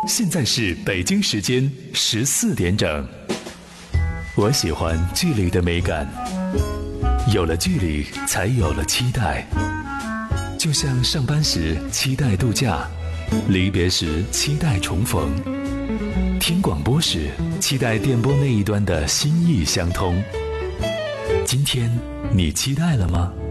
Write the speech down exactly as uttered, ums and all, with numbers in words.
现在是北京时间十四点整。我喜欢距离的美感，有了距离，才有了期待。就像上班时期待度假，离别时期待重逢，听广播时期待电波那一端的心意相通。今天你期待了吗？